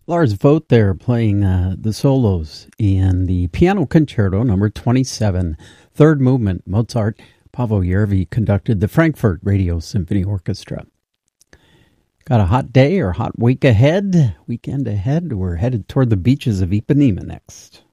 Lars Vogt there playing the solos in the Piano Concerto number 27, third movement, Mozart. Paavo Järvi conducted the Frankfurt Radio Symphony Orchestra. Got a hot day or hot weekend ahead. We're headed toward the beaches of Ipanema next.